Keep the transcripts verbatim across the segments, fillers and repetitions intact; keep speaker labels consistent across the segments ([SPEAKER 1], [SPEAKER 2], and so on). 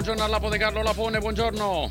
[SPEAKER 1] Buongiorno a Lapo De Carlo Lapone, buongiorno.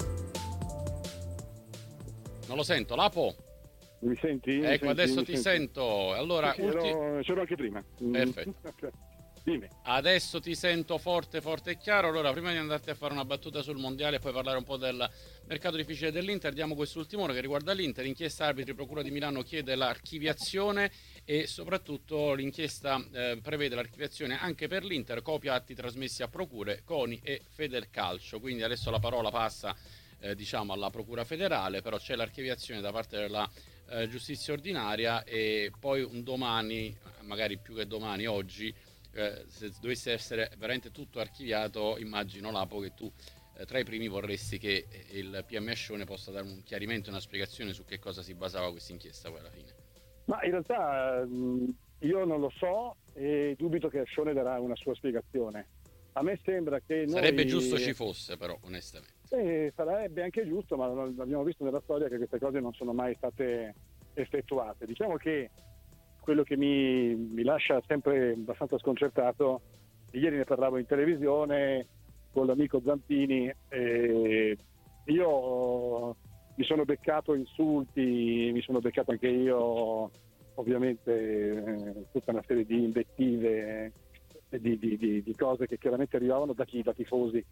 [SPEAKER 1] Non lo sento, Lapo?
[SPEAKER 2] Mi senti? Mi
[SPEAKER 1] ecco,
[SPEAKER 2] senti?
[SPEAKER 1] adesso
[SPEAKER 2] Mi
[SPEAKER 1] ti
[SPEAKER 2] senti?
[SPEAKER 1] sento. Allora,
[SPEAKER 2] Sì,
[SPEAKER 1] ulti...
[SPEAKER 2] ero, c'ero anche prima.
[SPEAKER 1] Perfetto.
[SPEAKER 2] Dimmi.
[SPEAKER 1] Adesso ti sento forte, forte e chiaro. Allora, prima di andarti a fare una battuta sul mondiale e poi parlare un po' del mercato difficile dell'Inter, diamo quest'ultimo ora che riguarda l'Inter. Inchiesta arbitri, Procura di Milano chiede l'archiviazione e soprattutto l'inchiesta eh, prevede l'archiviazione anche per l'Inter, copia atti trasmessi a procure, CONI e Federcalcio. Quindi adesso la parola passa eh, diciamo alla Procura federale, però c'è l'archiviazione da parte della eh, giustizia ordinaria e poi un domani, magari più che domani, oggi, eh, se dovesse essere veramente tutto archiviato, immagino Lapo che tu eh, tra i primi vorresti che il P M Ascione possa dare un chiarimento e una spiegazione su che cosa si basava questa inchiesta poi alla fine.
[SPEAKER 2] Ma in realtà mh, io non lo so e dubito che Ascione darà una sua spiegazione. A me sembra che
[SPEAKER 1] Sarebbe
[SPEAKER 2] noi...
[SPEAKER 1] giusto ci fosse, però, onestamente.
[SPEAKER 2] Eh, sarebbe anche giusto, ma abbiamo visto nella storia che queste cose non sono mai state effettuate. Diciamo che quello che mi, mi lascia sempre abbastanza sconcertato, ieri ne parlavo in televisione con l'amico Zampini, e io mi sono beccato insulti, mi sono beccato anche io ovviamente eh, tutta una serie di invettive, di, di, di, di cose che chiaramente arrivavano da chi? Da tifosi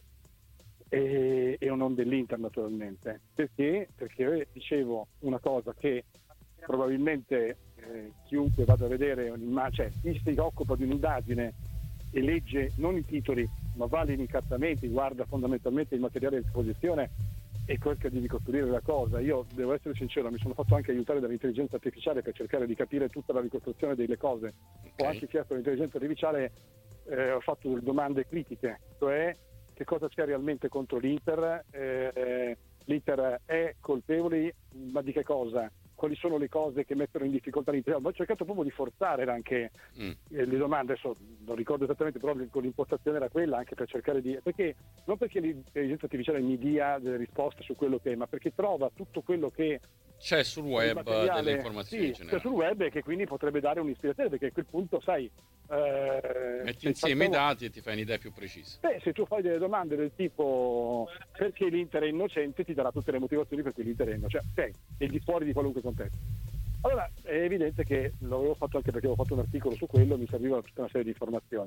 [SPEAKER 2] e, e non dell'Inter naturalmente. Perché? Perché dicevo una cosa che probabilmente eh, chiunque vada a vedere un'immagine, cioè chi si occupa di un'indagine e legge non i titoli ma va agli incartamenti, guarda fondamentalmente il materiale a disposizione e cerca di ricostruire la cosa. Io devo essere sincero, mi sono fatto anche aiutare dall'intelligenza artificiale per cercare di capire tutta la ricostruzione delle cose.
[SPEAKER 1] Okay.
[SPEAKER 2] Ho anche chiesto all'intelligenza artificiale, eh, ho fatto delle domande critiche, cioè che cosa c'è realmente contro l'Inter, eh, l'Inter è colpevole, ma di che cosa? Quali sono le cose che mettono in difficoltà l'Inter? Ho cercato proprio di forzare anche
[SPEAKER 1] Mm.
[SPEAKER 2] eh, le domande, adesso non ricordo esattamente, però con l'impostazione era quella, anche per cercare di... perché non perché l'intelligenza artificiale mi dia delle risposte su quello che, ma perché trova tutto quello che
[SPEAKER 1] C'è sul web delle informazioni
[SPEAKER 2] sì,
[SPEAKER 1] in generale.
[SPEAKER 2] c'è sul web e che quindi potrebbe dare un'ispirazione, perché a quel punto sai eh,
[SPEAKER 1] Metti
[SPEAKER 2] se
[SPEAKER 1] insieme
[SPEAKER 2] facciamo-
[SPEAKER 1] i dati e ti fai un'idea più precisa.
[SPEAKER 2] Beh, se tu fai delle domande del tipo perché l'Inter è innocente, ti darà tutte le motivazioni per cui l'Inter è innocente, cioè è di fuori di qualunque contesto. Allora è evidente che l'avevo fatto anche perché avevo fatto un articolo su quello, mi serviva tutta una serie di informazioni.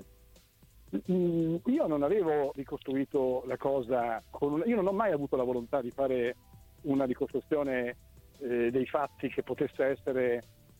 [SPEAKER 2] Mm, io non avevo ricostruito la cosa con una... io non ho mai avuto la volontà di fare una ricostruzione eh, dei fatti che potesse essere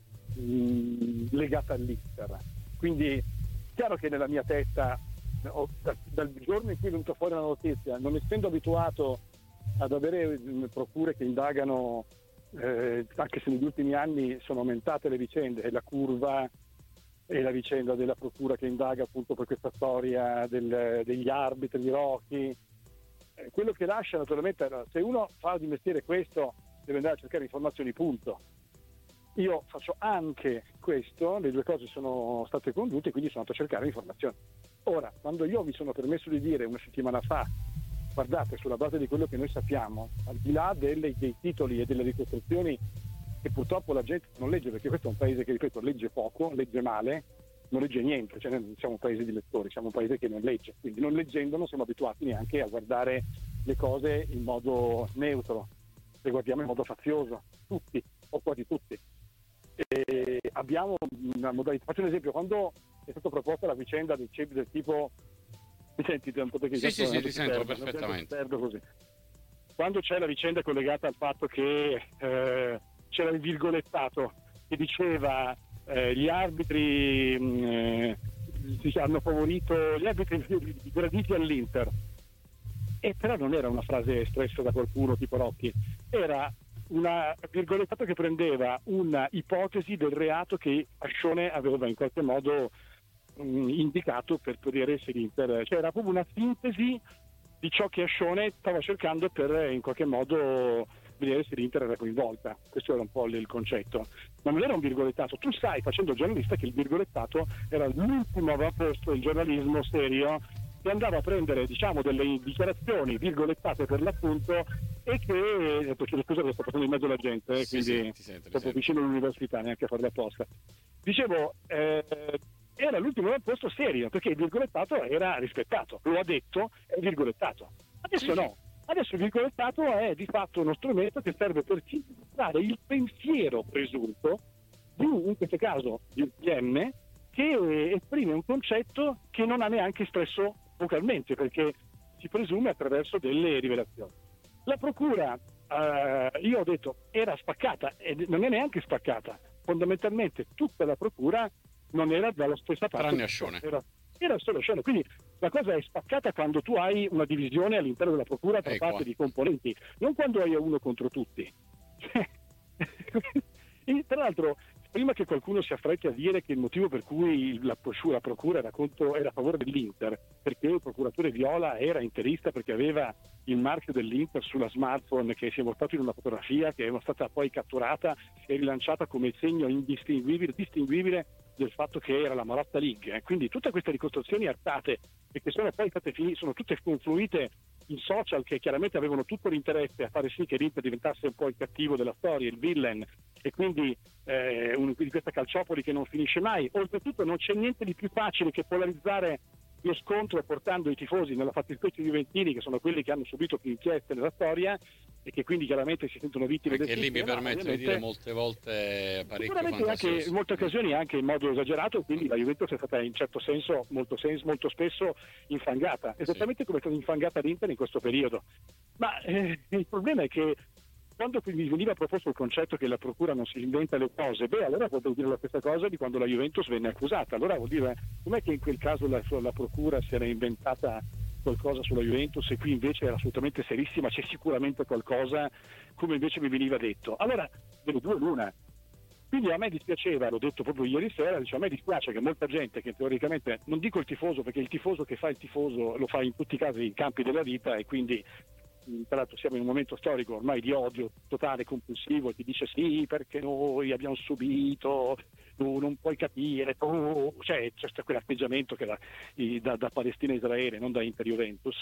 [SPEAKER 2] mh, legata all'Inter. Quindi chiaro che nella mia testa ho- da- dal giorno in cui è venuta fuori la notizia, non essendo abituato ad avere mh, procure che indagano, eh, anche se negli ultimi anni sono aumentate le vicende e la curva e la vicenda della procura che indaga appunto per questa storia del- degli arbitri di Rocchi, eh, quello che lascia naturalmente, allora, se uno fa di mestiere questo deve andare a cercare informazioni, punto. Io faccio anche questo, le due cose sono state congiunte, quindi sono andato a cercare informazioni. Ora, quando io mi sono permesso di dire una settimana fa, guardate, sulla base di quello che noi sappiamo, al di là delle- dei titoli e delle ricostruzioni che purtroppo la gente non legge, perché questo è un paese che, ripeto, legge poco, legge male, non legge niente, cioè noi non siamo un paese di lettori, siamo un paese che non legge, quindi non leggendo non siamo abituati neanche a guardare le cose in modo neutro, le guardiamo in modo fazioso, tutti o quasi tutti. E abbiamo una modalità, faccio un esempio, quando è stata proposta la vicenda del C E P del tipo, mi senti un po' perché
[SPEAKER 1] Sì, sì, sì,
[SPEAKER 2] ti
[SPEAKER 1] ti sento perfettamente.
[SPEAKER 2] perdo così. Quando c'è la vicenda collegata al fatto che eh, c'era il virgolettato che diceva eh, gli arbitri mh, eh, si hanno favorito gli arbitri graditi all'Inter, e però non era una frase espressa da qualcuno tipo Rocchi, era una virgolettato che prendeva una ipotesi del reato che Ascione aveva in qualche modo mh, indicato per poter essere l'Inter, cioè era proprio una sintesi di ciò che Ascione stava cercando per in qualche modo vedere se l'Inter era coinvolta. Questo era un po' il concetto, ma non era un virgolettato. Tu sai, facendo il giornalista, che il virgolettato era l'ultimo avamposto del giornalismo serio, che andava a prendere, diciamo, delle dichiarazioni virgolettate per l'appunto, e che, perché scusa che sto passando in mezzo alla gente, eh,
[SPEAKER 1] Sì,
[SPEAKER 2] quindi
[SPEAKER 1] sì, ti sento, ti
[SPEAKER 2] proprio
[SPEAKER 1] sento.
[SPEAKER 2] vicino all'università, neanche a farla apposta. Dicevo, eh, era l'ultimo posto serio, perché il virgolettato era rispettato, lo ha detto, è virgolettato. Adesso no, adesso il virgolettato è di fatto uno strumento che serve per filtrare il pensiero presunto di un, in questo caso di un P M, che esprime un concetto che non ha neanche espresso vocalmente, perché si presume attraverso delle rivelazioni. La procura, eh, io ho detto, era spaccata, e non è neanche spaccata. Fondamentalmente tutta la procura non era dalla stessa parte.
[SPEAKER 1] Tranne Ascione.
[SPEAKER 2] Era, era solo Ascione. Quindi la cosa è spaccata quando tu hai una divisione all'interno della procura tra
[SPEAKER 1] ecco.
[SPEAKER 2] parte di componenti, non quando hai uno contro tutti. E tra l'altro, prima che qualcuno si affretti a dire che il motivo per cui la, la procura era, contro, era a favore dell'Inter, perché il procuratore Viola era interista, perché aveva il marchio dell'Inter sulla smartphone che si è mostrato in una fotografia che è stata poi catturata e rilanciata come segno indistinguibile distinguibile del fatto che era la Marotta League. Eh. Quindi tutte queste ricostruzioni artate e che sono poi state finite, sono tutte confluite in social, che chiaramente avevano tutto l'interesse a fare sì che l'Inter diventasse un po' il cattivo della storia, il villain, e quindi eh, un, di questa calciopoli che non finisce mai. Oltretutto non c'è niente di più facile che polarizzare lo scontro portando i tifosi, nella fattispecie juventini, che sono quelli che hanno subito più inchieste nella storia e che quindi chiaramente si sentono vittime del sistema.
[SPEAKER 1] Che lì mi permetto di dire molte volte parecchio
[SPEAKER 2] sicuramente anche in molte occasioni anche in modo esagerato, quindi la Juventus è stata in certo senso molto, sens- molto spesso infangata, esattamente sì, come è stata infangata l'Inter in questo periodo. Ma eh, il problema è che quando mi veniva proposto il concetto che la procura non si inventa le cose, beh, allora potevo dire la stessa cosa di quando la Juventus venne accusata. Allora vuol dire, com'è che in quel caso la, la procura si era inventata qualcosa sulla Juventus e qui invece era assolutamente serissima, c'è sicuramente qualcosa, come invece mi veniva detto. Allora, delle due l'una. Quindi a me dispiaceva, l'ho detto proprio ieri sera, diciamo, a me dispiace che molta gente che teoricamente, non dico il tifoso, perché il tifoso che fa il tifoso lo fa in tutti i casi in campi della vita, e quindi tra l'altro siamo in un momento storico ormai di odio totale, compulsivo, ti dice sì perché noi abbiamo subito, tu non puoi capire, tu, cioè c'è quell'atteggiamento che da, da, da Palestina a Israele, non da Inter Juventus,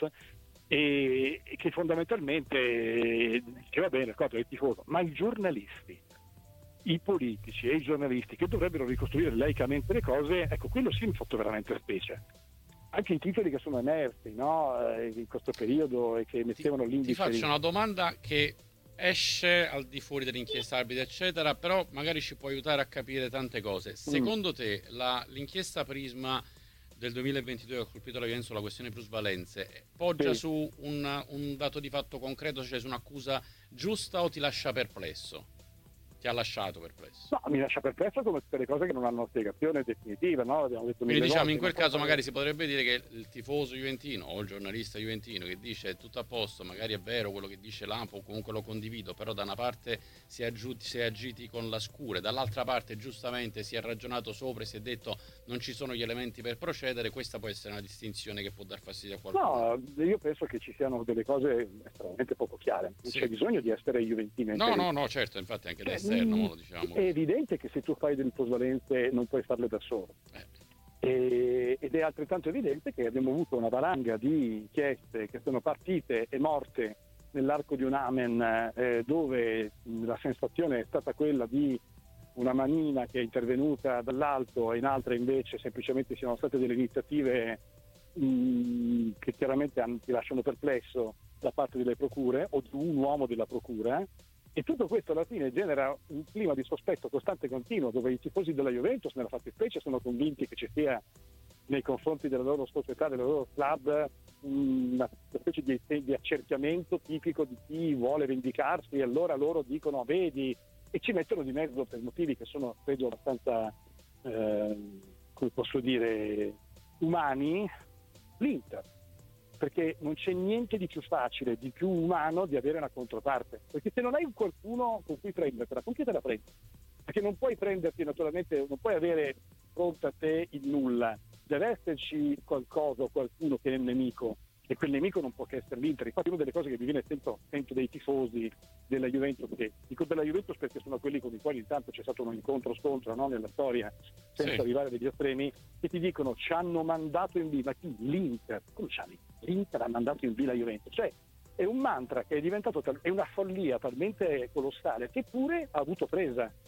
[SPEAKER 2] e, e che fondamentalmente diceva bene, d'accordo, è il tifoso, ma i giornalisti, i politici e i giornalisti che dovrebbero ricostruire laicamente le cose, ecco, quello sì mi ha fatto veramente specie. Anche i titoli che sono emersi, no, in questo periodo e che mettevano l'indice.
[SPEAKER 1] Ti faccio una domanda che esce al di fuori dell'inchiesta arbitra, eccetera, però magari ci può aiutare a capire tante cose. Secondo mm. te la, l'inchiesta Prisma del duemilaventidue che ha colpito la Juventus sulla questione plusvalenze poggia sì. su un, un dato di fatto concreto, cioè su un'accusa giusta, o ti lascia perplesso? Ti ha lasciato perplesso?
[SPEAKER 2] No, mi lascia perplesso come tutte le cose che non hanno una spiegazione definitiva, no? Abbiamo detto
[SPEAKER 1] Quindi diciamo
[SPEAKER 2] volte,
[SPEAKER 1] in quel caso
[SPEAKER 2] fare...
[SPEAKER 1] magari si potrebbe dire che il tifoso juventino o il giornalista juventino che dice è tutto a posto, magari è vero quello che dice l'Ampo, comunque lo condivido, però da una parte si è, aggiuti, si è agiti con la scure, dall'altra parte giustamente si è ragionato sopra e si è detto non ci sono gli elementi per procedere. Questa può essere una distinzione che può dar fastidio a qualcuno.
[SPEAKER 2] No, io penso che ci siano delle cose estremamente poco chiare, non sì. c'è bisogno di essere juventini.
[SPEAKER 1] No, no, no, certo, infatti anche da esterno, mo lo diciamo.
[SPEAKER 2] È evidente che se tu fai delle plusvalenze non puoi farle da solo. Eh. E, ed è altrettanto evidente che abbiamo avuto una valanga di inchieste che sono partite e morte nell'arco di un amen, eh, dove la sensazione è stata quella di una manina che è intervenuta dall'alto, e in altre invece semplicemente siano state delle iniziative mh, che chiaramente ti lasciano perplesso da parte delle procure o di un uomo della procura. E tutto questo alla fine genera un clima di sospetto costante e continuo, dove i tifosi della Juventus nella fattispecie sono convinti che ci sia nei confronti della loro società, del loro club, una specie di, di accerchiamento tipico di chi vuole vendicarsi, e allora loro dicono vedi, e ci mettono di mezzo per motivi che sono credo abbastanza eh, come posso dire umani, l'Inter, perché non c'è niente di più facile, di più umano di avere una controparte, perché se non hai qualcuno con cui prendertela, con chi te la prendi? Perché non puoi prenderti, naturalmente non puoi avere fronte a te il nulla, deve esserci qualcosa o qualcuno che è il nemico, e quel nemico non può che essere l'Inter. Infatti una delle cose che mi viene sento, sento dei tifosi della Juventus, che dico della Juventus perché sono quelli con i quali intanto c'è stato un incontro scontro, no, nella storia, senza sì. arrivare degli estremi, che ti dicono ci hanno mandato in villa, chi? L'Inter. Come c'ha l'Inter ha mandato in villa la Juventus? Cioè è un mantra che è diventato tal- è una follia talmente colossale che pure ha avuto presa.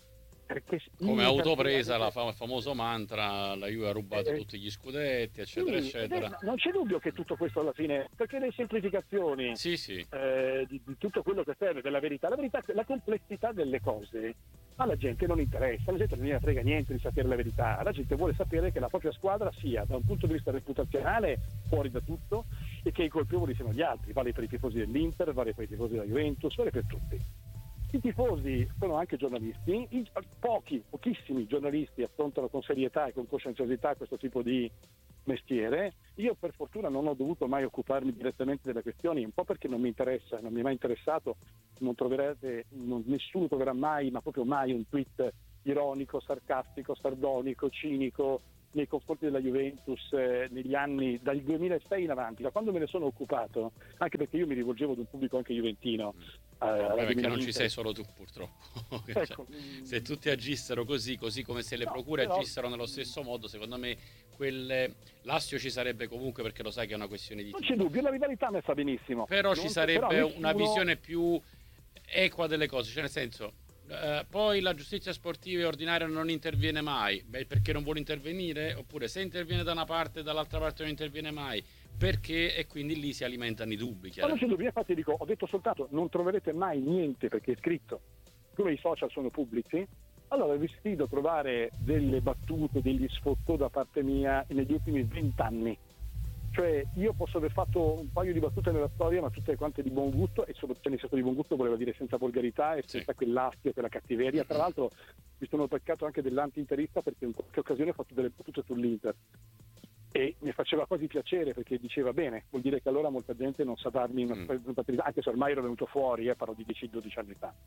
[SPEAKER 2] perché
[SPEAKER 1] Come
[SPEAKER 2] Inter
[SPEAKER 1] autopresa, la
[SPEAKER 2] finalmente-
[SPEAKER 1] fa- il famoso mantra, la Juve ha rubato
[SPEAKER 2] eh,
[SPEAKER 1] tutti gli scudetti, eccetera,
[SPEAKER 2] sì, ed è-
[SPEAKER 1] eccetera.
[SPEAKER 2] non c'è dubbio che tutto questo alla fine, perché le semplificazioni
[SPEAKER 1] Sì, sì.
[SPEAKER 2] eh, di, di tutto quello che serve della verità, la verità, la complessità delle cose alla gente non interessa, la gente non ne frega niente di sapere la verità, la gente vuole sapere che la propria squadra sia da un punto di vista reputazionale fuori da tutto e che i colpevoli siano gli altri, vale per i tifosi dell'Inter, vale per i tifosi della Juventus, vale per tutti. I tifosi sono anche giornalisti, i- pochi, pochissimi giornalisti affrontano con serietà e con coscienziosità questo tipo di mestiere. Io per fortuna non ho dovuto mai occuparmi direttamente delle questioni, un po' perché non mi interessa, non mi è mai interessato, non troverete, non- nessuno troverà mai, ma proprio mai, un tweet ironico, sarcastico, sardonico, cinico nei confronti della Juventus eh, negli anni dal duemilasei in avanti, da quando me ne sono occupato, anche perché io mi rivolgevo ad un pubblico anche juventino.
[SPEAKER 1] Il
[SPEAKER 2] eh, alla
[SPEAKER 1] problema è che non
[SPEAKER 2] Milan
[SPEAKER 1] ci
[SPEAKER 2] Inter.
[SPEAKER 1] sei solo tu, purtroppo. Cioè,
[SPEAKER 2] Ecco, mm,
[SPEAKER 1] se tutti agissero così, così come se le
[SPEAKER 2] no,
[SPEAKER 1] procure
[SPEAKER 2] però-
[SPEAKER 1] agissero nello stesso modo, secondo me quelle... l'astio ci sarebbe comunque, perché lo sai che è una questione di
[SPEAKER 2] non c'è
[SPEAKER 1] tifo.
[SPEAKER 2] dubbio, la rivalità messa benissimo.
[SPEAKER 1] Però
[SPEAKER 2] Non
[SPEAKER 1] ci
[SPEAKER 2] c'è-
[SPEAKER 1] sarebbe
[SPEAKER 2] però
[SPEAKER 1] una
[SPEAKER 2] nessuno-
[SPEAKER 1] visione più equa delle cose, cioè nel senso, eh, poi la giustizia sportiva e ordinaria non interviene mai. Beh, perché non vuole intervenire? Oppure se interviene da una parte e dall'altra parte non interviene mai, perché? E quindi lì si alimentano i dubbi,
[SPEAKER 2] Ma non c'è
[SPEAKER 1] chiaramente.
[SPEAKER 2] dubbio, infatti dico, ho detto soltanto non troverete mai niente perché è scritto, come i social sono pubblici, allora vi sfido a trovare delle battute, degli sfottò da parte mia negli ultimi vent'anni. Cioè io posso aver fatto un paio di battute nella storia, ma tutte quante di buon gusto, e soprattutto nel senso di buon gusto voleva dire senza volgarità e senza
[SPEAKER 1] Sì.
[SPEAKER 2] quell'astio, quella cattiveria. Tra l'altro mi sono peccato anche dell'anti-interista perché in qualche occasione ho fatto delle battute sull'Inter. E mi faceva quasi piacere perché diceva bene, vuol dire che allora molta gente non sa darmi una
[SPEAKER 1] Mm.
[SPEAKER 2] una- anche se ormai ero venuto fuori, eh, parlo di dieci dodici anni fa.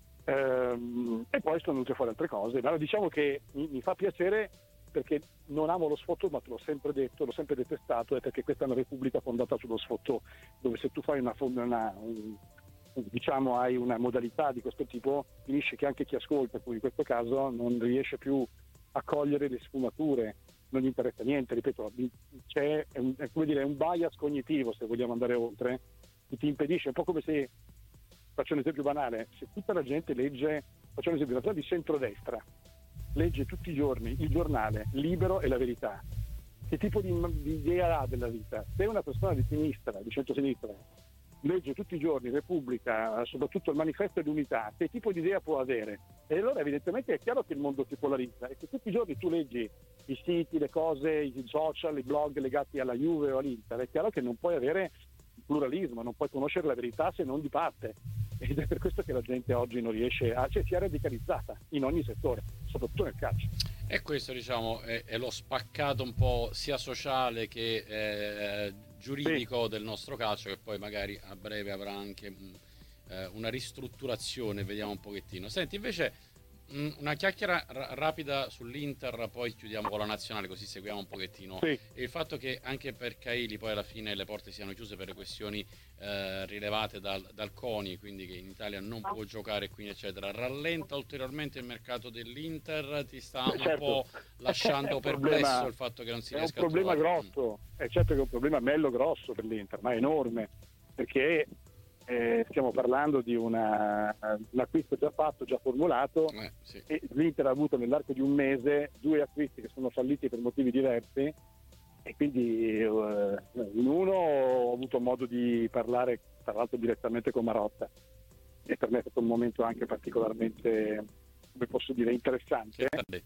[SPEAKER 2] Ehm, e poi sono venute fuori altre cose, ma diciamo che mi, mi fa piacere perché non amo lo sfottò, ma te l'ho sempre detto, l'ho sempre detestato, è perché questa è una repubblica fondata sullo sfottò, dove se tu fai una, una un, diciamo hai una modalità di questo tipo, finisce che anche chi ascolta, come in questo caso, non riesce più a cogliere le sfumature, non gli interessa niente, ripeto, c'è è un, è come dire, è un bias cognitivo, se vogliamo andare oltre, che ti impedisce, è un po' come se, faccio un esempio banale, se tutta la gente legge, faccio un esempio, la zona di centrodestra, legge tutti i giorni il giornale Libero e La Verità, che tipo di, di idea ha della vita? Se una persona di sinistra, di centrosinistra, legge tutti i giorni Repubblica, soprattutto il Manifesto dell'Unità, che tipo di idea può avere? E allora evidentemente è chiaro che il mondo si polarizza e se tutti i giorni tu leggi i siti, le cose, i social, i blog legati alla Juve o all'Inter, è chiaro che non puoi avere pluralismo, non puoi conoscere la verità se non di parte. Ed è per questo che la gente oggi non riesce a, cioè si è radicalizzata in ogni settore, soprattutto nel calcio.
[SPEAKER 1] E questo, diciamo, è, è lo spaccato un po' sia sociale che eh, giuridico del nostro calcio, che poi magari a breve avrà anche mh, eh, una ristrutturazione, vediamo un pochettino. Senti, invece, mh, una chiacchiera ra- rapida sull'Inter, poi chiudiamo con la nazionale, così seguiamo un pochettino.
[SPEAKER 2] Sì.
[SPEAKER 1] E il fatto che anche per Caili poi alla fine le porte siano chiuse per le questioni eh, rilevate dal, dal CONI, quindi che in Italia non può giocare, quindi eccetera, rallenta ulteriormente il mercato dell'Inter, ti sta un
[SPEAKER 2] Certo.
[SPEAKER 1] po' lasciando
[SPEAKER 2] È un
[SPEAKER 1] perplesso
[SPEAKER 2] problema-
[SPEAKER 1] il fatto che non si
[SPEAKER 2] È un
[SPEAKER 1] riesca
[SPEAKER 2] problema
[SPEAKER 1] a trovare.
[SPEAKER 2] grosso, è certo che è un problema bello grosso per l'Inter, ma è enorme, perché eh, stiamo parlando di una, un acquisto già fatto, già formulato,
[SPEAKER 1] Mm. Eh, sì.
[SPEAKER 2] e l'Inter ha avuto nell'arco di un mese due acquisti che sono falliti per motivi diversi e quindi eh, in uno ho avuto modo di parlare tra l'altro direttamente con Marotta e per me è stato un momento anche particolarmente, come posso dire, interessante.
[SPEAKER 1] Che t'ha detto?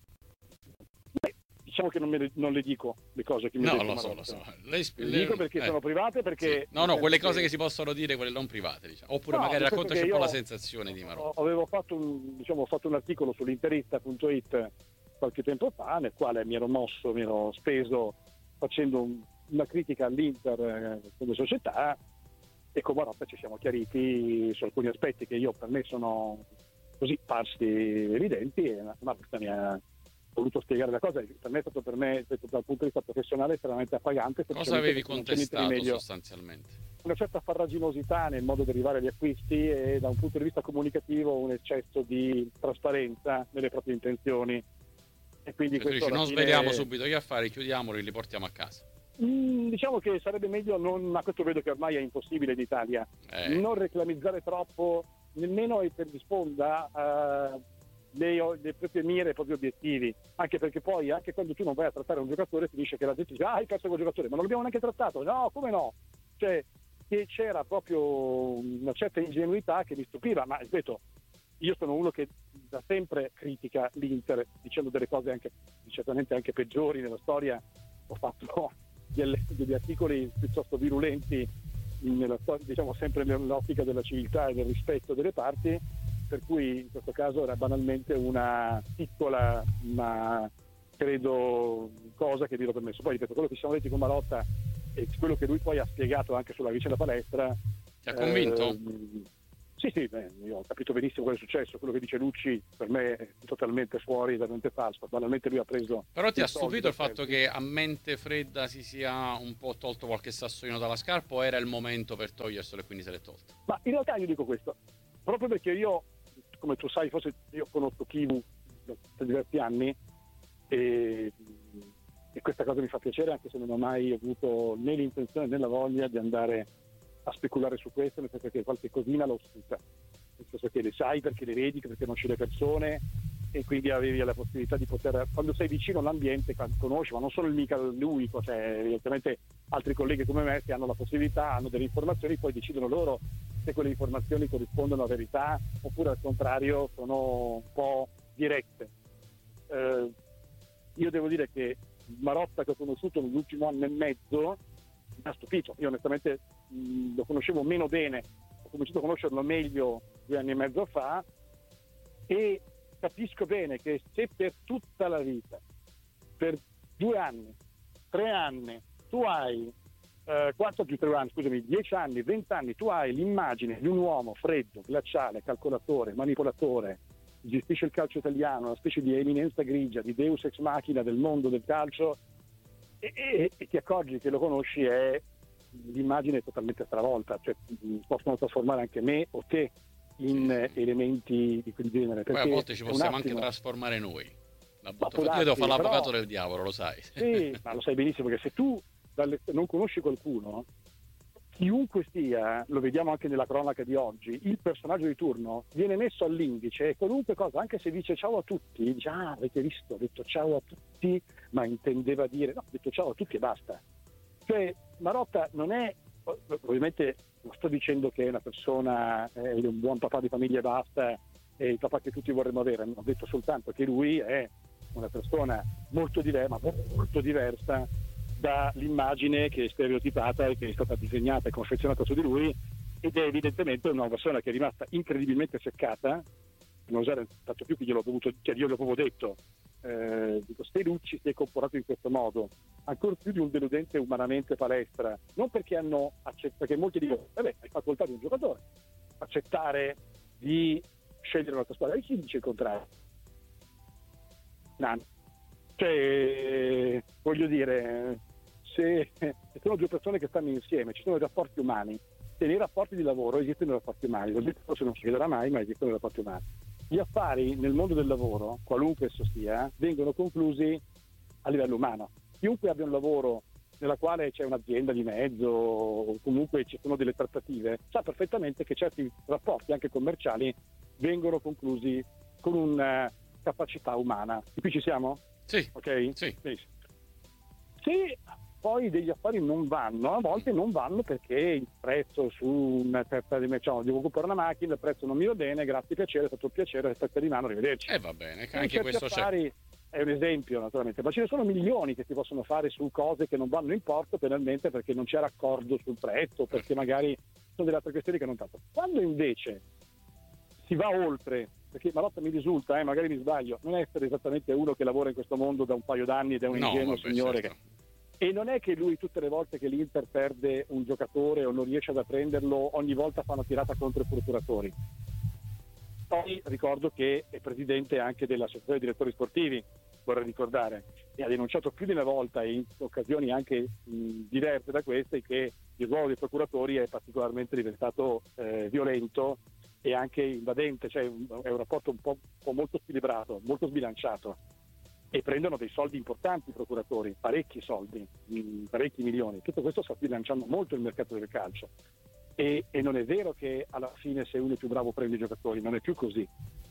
[SPEAKER 2] Beh, diciamo che non, me le, non le dico le cose che mi ha
[SPEAKER 1] No,
[SPEAKER 2] detto
[SPEAKER 1] lo so, lo
[SPEAKER 2] Marotta.
[SPEAKER 1] so. Lei sp-
[SPEAKER 2] Le
[SPEAKER 1] le-
[SPEAKER 2] dico perché
[SPEAKER 1] eh,
[SPEAKER 2] sono private, perché
[SPEAKER 1] sì. No, no, quelle cose che...
[SPEAKER 2] che
[SPEAKER 1] si possono dire, quelle non private, diciamo. Oppure
[SPEAKER 2] No,
[SPEAKER 1] magari
[SPEAKER 2] nel senso
[SPEAKER 1] raccontaci
[SPEAKER 2] che
[SPEAKER 1] un po'
[SPEAKER 2] io
[SPEAKER 1] la sensazione di Marotta.
[SPEAKER 2] ho- Avevo fatto un, diciamo, ho fatto un articolo sull'interista punto it qualche tempo fa, nel quale mi ero mosso, mi ero speso facendo un- una critica all'Inter eh, come società, e con Marotta ci siamo chiariti su alcuni aspetti che io per me sono così parsi evidenti, e Marotta mi ha voluto spiegare la cosa. Per me è stato, per me, dal punto di vista professionale, estremamente appagante.
[SPEAKER 1] Cosa avevi
[SPEAKER 2] perché non c'è niente di
[SPEAKER 1] contestato
[SPEAKER 2] meglio.
[SPEAKER 1] sostanzialmente?
[SPEAKER 2] Una certa farraginosità nel modo di arrivare agli acquisti e da un punto di vista comunicativo un eccesso di trasparenza nelle proprie intenzioni. E quindi
[SPEAKER 1] Cioè, tu
[SPEAKER 2] questo
[SPEAKER 1] dici,
[SPEAKER 2] alla
[SPEAKER 1] non
[SPEAKER 2] fine-
[SPEAKER 1] sveliamo subito gli affari, chiudiamoli, li portiamo a casa.
[SPEAKER 2] Mm, diciamo che sarebbe meglio non, ma questo vedo che ormai è impossibile in Italia,
[SPEAKER 1] Eh.
[SPEAKER 2] non reclamizzare troppo, nemmeno per di sponda, eh, le, le proprie mire, i propri obiettivi, anche perché poi anche quando tu non vai a trattare un giocatore ti dice che la gente dice ah hai perso quel giocatore, ma non l'abbiamo neanche trattato, no come no, cioè che c'era proprio una certa ingenuità che mi stupiva, ma ripeto, io sono uno che da sempre critica l'Inter dicendo delle cose anche certamente anche peggiori nella storia, ho fatto delle, degli articoli piuttosto virulenti nella storia, diciamo sempre nell'ottica della civiltà e del rispetto delle parti, per cui in questo caso era banalmente una piccola ma credo cosa che vi ho permesso. Poi ripeto, quello che ci siamo detti con Marotta e quello che lui poi ha spiegato anche sulla vicenda palestra
[SPEAKER 1] ti ha convinto?
[SPEAKER 2] Eh, sì sì, beh, io ho capito benissimo cosa è successo, quello che dice Lucci per me è totalmente fuori, veramente falso, banalmente lui ha preso.
[SPEAKER 1] Però ti ha stupito il fatto che a mente fredda si sia un po' tolto qualche sassolino dalla scarpa, o era il momento per toglierselo e quindi se l'è tolto?
[SPEAKER 2] Ma in realtà io dico questo, proprio perché io, come tu sai, forse io conosco Kivu da diversi anni e, e questa cosa mi fa piacere, anche se non ho mai avuto né l'intenzione né la voglia di andare a speculare su questo, nel senso che qualche cosina l'ho saputa, nel senso che le sai perché le vedi, perché conosci le persone e quindi avevi la possibilità di poter, quando sei vicino all'ambiente, conosci, ma non solo mica l'unico, cioè evidentemente altri colleghi come me che hanno la possibilità, hanno delle informazioni, poi decidono loro se quelle informazioni corrispondono a verità oppure al contrario sono un po' dirette. Eh, io devo dire che Marotta, che ho conosciuto nell'ultimo anno e mezzo, mi ha stupito. Io onestamente mh, lo conoscevo meno bene, ho cominciato a conoscerlo meglio due anni e mezzo fa e capisco bene che se per tutta la vita, per due anni, tre anni, tu hai eh, quattro più tre anni, scusami, dieci anni, vent'anni, tu hai l'immagine di un uomo freddo, glaciale, calcolatore, manipolatore, gestisce il calcio italiano, una specie di eminenza grigia, di deus ex machina del mondo del calcio, e, e, e ti accorgi che lo conosci e l'immagine è totalmente stravolta, cioè possono trasformare anche me o te in eh, elementi di quel genere.
[SPEAKER 1] Poi a volte ci possiamo anche trasformare noi. La butto, io devo fare l'avvocato però, del diavolo, lo sai.
[SPEAKER 2] Sì, ma lo sai benissimo che se tu dalle, non conosci qualcuno, chiunque sia, lo vediamo anche nella cronaca di oggi, il personaggio di turno viene messo all'indice e qualunque cosa, anche se dice ciao a tutti, dice ah avete visto, ha detto ciao a tutti, ma intendeva dire, no, ha detto ciao a tutti e basta. Cioè Marotta non è, ovviamente non sto dicendo che è una persona, è un buon papà di famiglia e basta, è il papà che tutti vorremmo avere, ho detto soltanto che lui è una persona molto diversa, ma molto diversa dall'immagine che è stereotipata e che è stata disegnata e confezionata su di lui, ed è evidentemente una persona che è rimasta incredibilmente seccata, non usare tanto più che gliel'ho dovuto, cioè io gli ho proprio detto, eh, dico, se Lucci si è comportato in questo modo, ancora più di un deludente umanamente palestra, non perché hanno accettato, perché molti dicono, vabbè, hai facoltà di un giocatore, accettare di scegliere un'altra squadra, e chi dice il contrario? No. Cioè, voglio dire, se sono due persone che stanno insieme, ci sono i rapporti umani, e nei rapporti di lavoro esistono i rapporti umani, lo dico forse non si vedrà mai, ma esistono i rapporti umani. Gli affari nel mondo del lavoro, qualunque esso sia, vengono conclusi a livello umano. Chiunque abbia un lavoro nella quale c'è un'azienda di mezzo o comunque ci sono delle trattative, sa perfettamente che certi rapporti anche commerciali vengono conclusi con una capacità umana. E qui ci siamo?
[SPEAKER 1] Sì.
[SPEAKER 2] Ok?
[SPEAKER 1] Sì.
[SPEAKER 2] Sì. Se poi degli affari non vanno, a volte non vanno perché il prezzo su una certa diciamo, devo comprare una macchina, il prezzo non mi va bene, grazie, piacere, è stato un piacere, aspetta di mano, arrivederci.
[SPEAKER 1] E eh, va bene, anche questo
[SPEAKER 2] affari,
[SPEAKER 1] c'è.
[SPEAKER 2] È un esempio naturalmente, ma ce ne sono milioni che si possono fare su cose che non vanno in porto penalmente perché non c'è raccordo sul prezzo, perché magari sono delle altre questioni che non tanto. Quando invece si va oltre, perché Marotta mi risulta, eh, magari mi sbaglio, non essere esattamente uno che lavora in questo mondo da un paio d'anni ed è un
[SPEAKER 1] no,
[SPEAKER 2] ingenuo
[SPEAKER 1] vabbè,
[SPEAKER 2] signore
[SPEAKER 1] certo.
[SPEAKER 2] che... E non è che lui tutte le volte che l'Inter perde un giocatore o non riesce ad apprenderlo, ogni volta fa una tirata contro i procuratori. Poi ricordo che è presidente anche dell'associazione dei direttori sportivi, vorrei ricordare, e ha denunciato più di una volta in occasioni anche mh, diverse da queste che il ruolo dei procuratori è particolarmente diventato eh, violento e anche invadente, cioè è un rapporto un po', un po' molto squilibrato, molto sbilanciato. E prendono dei soldi importanti i procuratori, parecchi soldi, mh, parecchi milioni. Tutto questo sta sbilanciando molto il mercato del calcio. E, e non è vero che alla fine se uno è più bravo prende i giocatori, non è più così.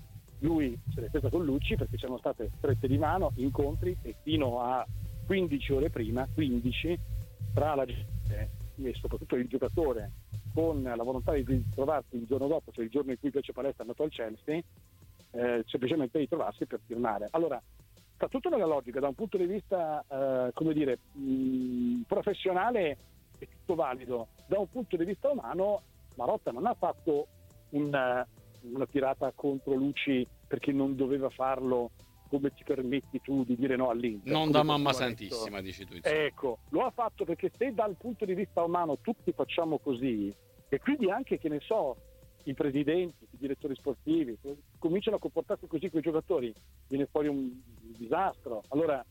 [SPEAKER 2] lui se l'è presa con Lucci perché c'erano state strette di mano, incontri e fino a quindici ore prima, quindici, tra la gente e soprattutto il giocatore con la volontà di trovarsi il giorno dopo, cioè il giorno in cui Pece Palestra è andato al Chelsea, eh, semplicemente di trovarsi per firmare. Allora, sta tutto nella logica, da un punto di vista eh, come dire mh, professionale è tutto valido, da un punto di vista umano Marotta non ha fatto una, una tirata contro Lucci perché non doveva farlo, come ti permetti tu di dire no all'Inter.
[SPEAKER 1] Non da
[SPEAKER 2] Come
[SPEAKER 1] mamma
[SPEAKER 2] detto.
[SPEAKER 1] santissima, dici tu. Insomma.
[SPEAKER 2] Ecco, lo ha fatto perché se dal punto di vista umano tutti facciamo così, e quindi anche, che ne so, i presidenti, i direttori sportivi cominciano a comportarsi così con i giocatori, viene fuori un disastro. Allora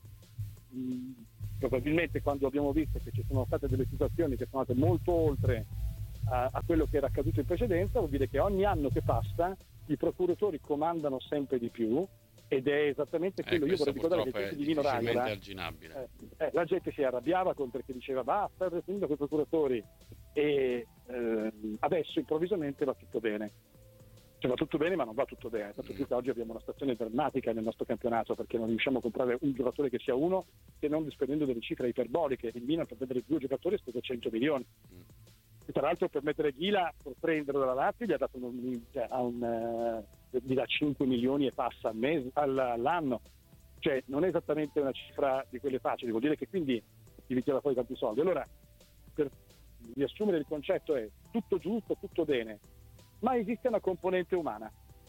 [SPEAKER 2] mh, probabilmente quando abbiamo visto che ci sono state delle situazioni che sono andate molto oltre a, a quello che era accaduto in precedenza, vuol dire che ogni anno che passa i procuratori comandano sempre di più, ed è esattamente quello.
[SPEAKER 1] Eh,
[SPEAKER 2] Io vorrei ricordare che il di Nino Raiola,
[SPEAKER 1] arginabile.
[SPEAKER 2] Eh, eh, la gente si arrabbiava con, perché diceva basta, finito con i procuratori, e eh, adesso improvvisamente va tutto bene. Cioè, va tutto bene, ma non va tutto bene. Tanto più che oggi abbiamo una situazione drammatica nel nostro campionato, perché non riusciamo a comprare un giocatore che sia uno, se non spendendo delle cifre iperboliche. Il Milan per prendere due giocatori ha speso cento milioni. E tra l'altro per mettere Ghila, per prenderlo dalla Lazio, gli ha dato un, cioè, a un, uh, gli dà cinque milioni e passa al mese, all'anno. Cioè non è esattamente una cifra di quelle facili, vuol dire che quindi ti ritira fuori tanti soldi. Allora, per riassumere il concetto è tutto giusto, tutto bene, ma esiste una componente umana.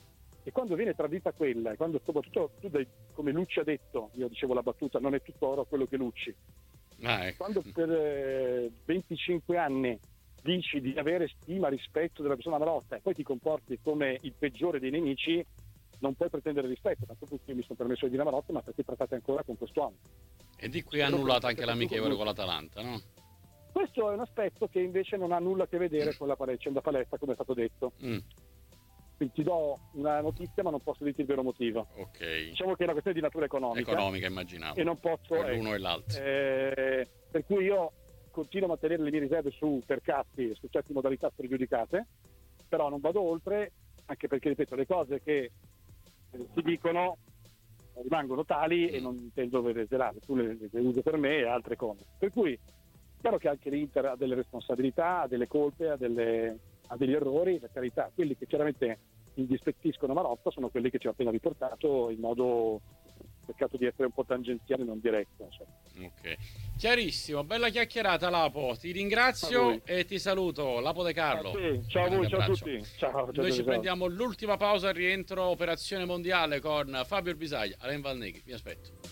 [SPEAKER 2] E quando viene tradita quella, e quando soprattutto tu dai, come Lucci ha detto, io dicevo la battuta, non è tutto oro quello che Lucci.
[SPEAKER 1] Ah, ecco.
[SPEAKER 2] Quando per eh, venticinque anni dici di avere stima, rispetto della persona Marotta e poi ti comporti come il peggiore dei nemici, non puoi pretendere rispetto. Tanto che io mi sono permesso di dire Marotta, ma perché trattate ancora con quest'uomo?
[SPEAKER 1] E di qui ha annullato anche l'amichevole con l'Atalanta, no?
[SPEAKER 2] Questo è un aspetto che invece non ha nulla a che vedere mm. con la vicenda Palestra, come è stato detto. Mm. Quindi ti do una notizia, ma non posso dirti il vero motivo.
[SPEAKER 1] Ok.
[SPEAKER 2] Diciamo che è una questione di natura economica.
[SPEAKER 1] Economica, immaginavo.
[SPEAKER 2] E non posso...
[SPEAKER 1] Per l'uno
[SPEAKER 2] eh,
[SPEAKER 1] e l'altro.
[SPEAKER 2] Eh, per cui io continuo a mantenere le mie riserve su percassi e su certe modalità pregiudicate, però non vado oltre, anche perché, ripeto, le cose che si dicono rimangono tali mm. e non intendo reservare. Tu le, le usi per me e altre cose. Per cui è chiaro che anche l'Inter ha delle responsabilità, ha delle colpe, ha, delle, ha degli errori, per carità. Quelli che chiaramente indispettiscono Marotta sono quelli che ci ho appena riportato in modo... cercato di essere un po' tangenziale e non diretto. Insomma.
[SPEAKER 1] Ok, chiarissimo, bella chiacchierata Lapo, ti ringrazio e ti saluto. Lapo De Carlo.
[SPEAKER 2] Ah, sì. Ciao a voi, ciao a tutti. Ciao, ciao,
[SPEAKER 1] Noi ci
[SPEAKER 2] ciao.
[SPEAKER 1] prendiamo l'ultima pausa al rientro Operazione Mondiale con Fabio Bisaglia, Alain Valneghi, vi aspetto.